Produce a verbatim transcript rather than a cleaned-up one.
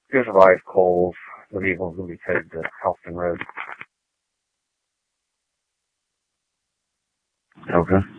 Here's a live Coles. The vehicle's going to be headed to Houston Road. Okay.